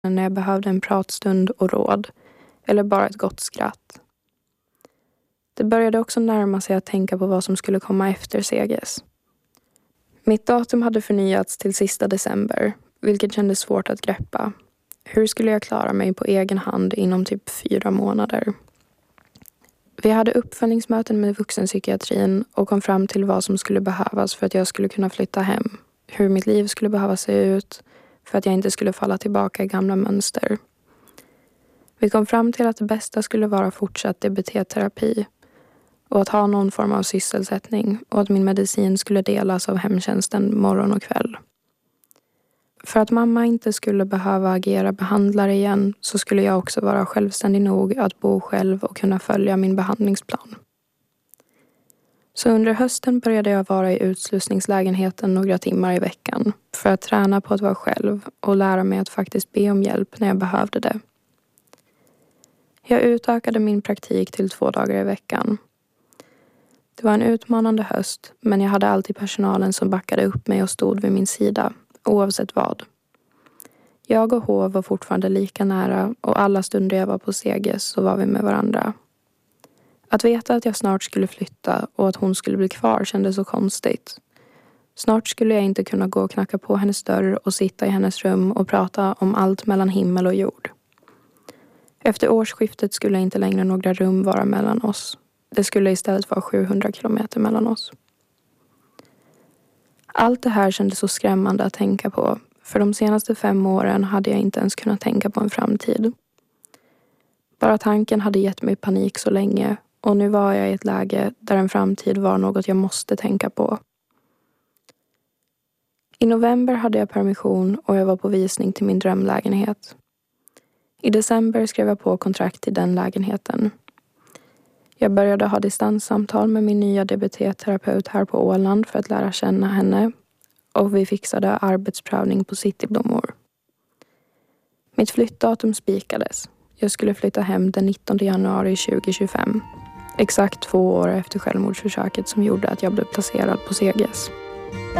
när jag behövde en pratstund och råd, eller bara ett gott skratt. Det började också närma sig att tänka på vad som skulle komma efter Seges. Mitt datum hade förnyats till sista december, vilket kändes svårt att greppa. Hur skulle jag klara mig på egen hand inom typ 4 månader? Vi hade uppföljningsmöten med vuxenpsykiatrin och kom fram till vad som skulle behövas för att jag skulle kunna flytta hem. Hur mitt liv skulle behöva se ut för att jag inte skulle falla tillbaka i gamla mönster. Vi kom fram till att det bästa skulle vara fortsatt DBT-terapi och att ha någon form av sysselsättning och att min medicin skulle delas av hemtjänsten morgon och kväll. För att mamma inte skulle behöva agera behandlare igen så skulle jag också vara självständig nog att bo själv och kunna följa min behandlingsplan. Så under hösten började jag vara i utslussningslägenheten några timmar i veckan för att träna på att vara själv och lära mig att faktiskt be om hjälp när jag behövde det. Jag utökade min praktik till 2 dagar i veckan. Det var en utmanande höst, men jag hade alltid personalen som backade upp mig och stod vid min sida, oavsett vad. Jag och H var fortfarande lika nära och alla stunder jag var på Seges så var vi med varandra. Att veta att jag snart skulle flytta och att hon skulle bli kvar kändes så konstigt. Snart skulle jag inte kunna gå och knacka på hennes dörr och sitta i hennes rum och prata om allt mellan himmel och jord. Efter årsskiftet skulle inte längre några rum vara mellan oss. Det skulle istället vara 700 kilometer mellan oss. Allt det här kändes så skrämmande att tänka på. För de senaste 5 åren hade jag inte ens kunnat tänka på en framtid. Bara tanken hade gett mig panik så länge och nu var jag i ett läge där en framtid var något jag måste tänka på. I november hade jag permission och jag var på visning till min drömlägenhet. I december skrev jag på kontrakt till den lägenheten. Jag började ha distanssamtal med min nya DBT-terapeut här på Åland för att lära känna henne och vi fixade arbetsprövning på Cityblommor. Mitt flyttdatum spikades. Jag skulle flytta hem den 19 januari 2025. Exakt 2 år efter självmordsförsöket som gjorde att jag blev placerad på Seges.